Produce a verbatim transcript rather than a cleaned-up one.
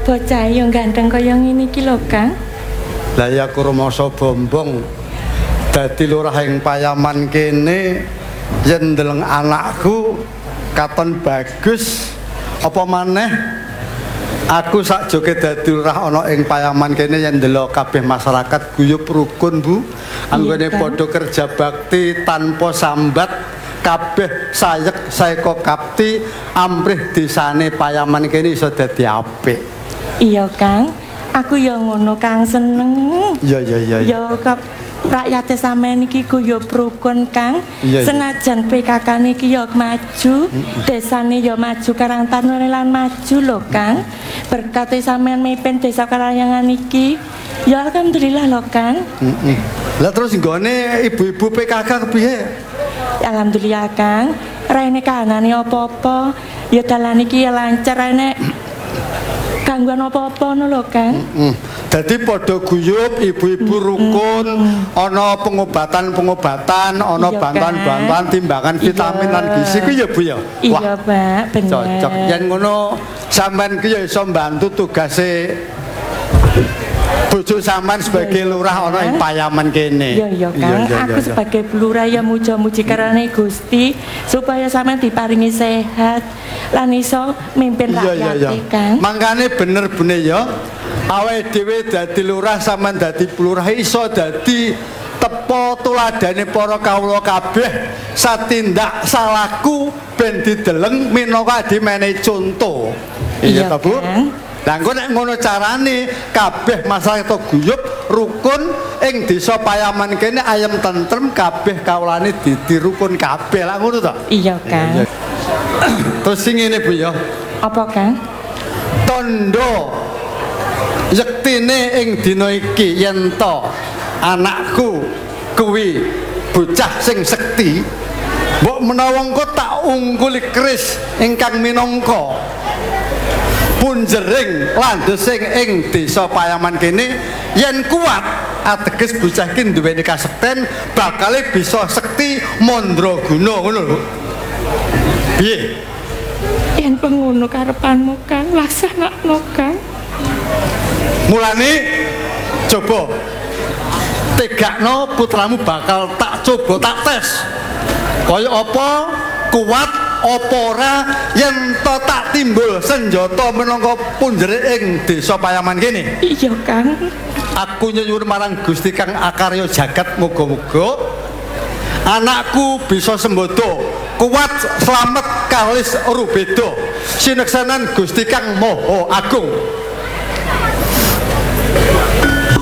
bocah yo ganteng kaya ngene iki lho, Kang. Lah ya kurmasa bombong dadi lurah ing Payaman kene yen ndeleng anakku katon bagus apa maneh aku sak joge dadi lurah ana ing Payaman kene yen ndelok kabeh masyarakat guyub rukun Bu anggone padha kerja bakti tanpa sambat kabeh sayek saeka kapti amrih desane Payaman kene iso dadi apik. Iya, Kang. Aku ya ngono Kang seneng. Iya iya iya. Ya kap rakyate sampean iki guyub rukun Kang. Iya, iya. Senajan P K K niki ya maju, desane ya maju, Karang Taruna lan maju lho Kang. Berkate sampean mimpin desa Karangyangan iki. Ya alhamdulillah lho Kang. Heeh. Lah terus nggone ibu-ibu P K K kepiye? Alhamdulillah Kang. Raine kahanane apa-apa, ya dalan iki ya lancar rene. Gangguan apa-apa ngono lho, Kang. Heeh. Dadi padha guyub ibu-ibu rukun, ana pengobatan-pengobatan, ana bantuan-bantuan timbangan vitamin lan gizi ku ya Bu ya. Iya, Pak, bener. Cocok. Yen ngono sampean ki ya iso mbantu tugase bojo sampean sebagai lurah ana ing Payaman kene. Iya iya Kang, aku sebagai lurah ya muja-muji karane Gusti supaya sampean diparingi sehat lan iso mimpin rakyat Kang. Mangkane bener bune ya. Awake dhewe dadi lurah sampean dadi lurah iso dadi tepo tuladane para kawula kabeh satindak salaku ben dideleng minangka dimenehi conto. Iya ta Bu? Lah engko nek ngono carane kabeh masyarakat guyub rukun ing desa Payaman kene ayem tentrem kabeh kawulane dadi rukun kabeh. Lah ngono to? Iya, Kang. Terus sing ngene Bu ya. Apa, Kang? Tondo yektine ing dina iki yen to anakku kuwi bocah sing sekti mbok menawa engko tak ungguli keris ingkang minangka punjering landhesing ing desa Payaman kene yen kuat ateges bocah iki duweni kasekten bakal bisa sekti mandraguna ngono lho. Piye? Yen pengono karepanmu Kang, laksanakno Kang. Mulane coba tegakno putramu bakal tak coba tak tes. Kaya apa kuat apa ora yen to tak timbul senjata menangka punjere ing desa Payaman kene. Iya Kang. Aku nyuwun marang Gusti Kang Akarya Jagat muga-muga anakku bisa sembodo kuat selamat kalis rubeda sineksanan Gusti Kang Maha Agung.